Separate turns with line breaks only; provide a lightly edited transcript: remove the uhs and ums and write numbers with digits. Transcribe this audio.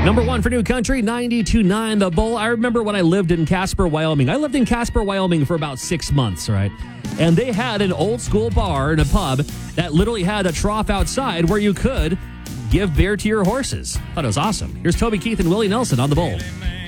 Number one for New Country, 92.9 The Bull. I remember when I lived in Casper, Wyoming. I lived in Casper, Wyoming for about 6 months, right? And they had an old school bar and a pub that literally had a trough outside where you could give beer to your horses. Thought it was awesome. Here's Toby Keith and Willie Nelson on The Bull.